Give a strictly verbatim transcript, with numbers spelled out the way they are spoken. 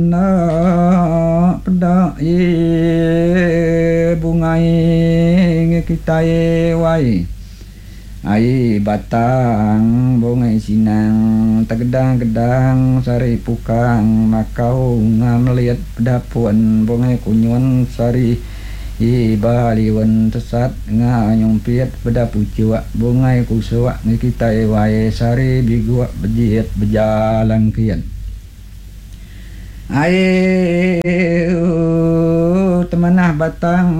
na pada ye bungai kitai wai ai batang bungai sinang tagedang-gedang sari pukang makau ngameliat pedapun bungai kunyun sari i baliwan tesat nganyumpiat pada pucua bungai kusua ngikitai wae sari bigua bejiat bejalan kian ai temanah batang